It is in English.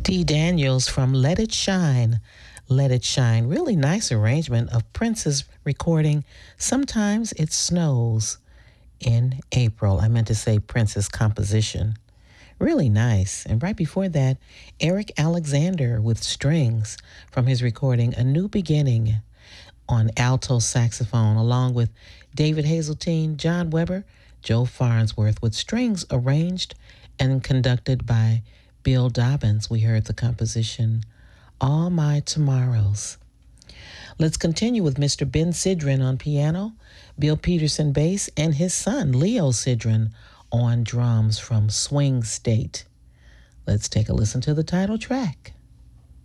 Dee Daniels from Let It Shine. Let It Shine. Really nice arrangement of Prince's recording Sometimes It Snows in April. I meant to say Prince's composition. Really nice. And right before that, Eric Alexander with strings from his recording A New Beginning on alto saxophone, along with David Hazeltine, John Weber, Joe Farnsworth, with strings arranged and conducted by Bill Dobbins. We heard the composition All My Tomorrows. Let's continue with Mr. Ben Sidran on piano, Bill Peterson bass, and his son, Leo Sidran, on drums from Swing State. Let's take a listen to the title track.